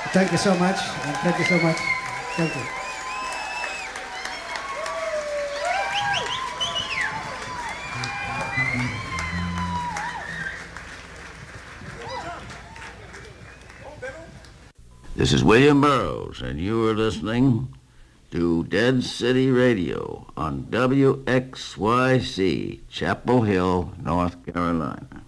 Thank you so much. Thank you so much. Thank you. This is William Burroughs, and you are listening to Dead City Radio on WXYC, Chapel Hill, North Carolina.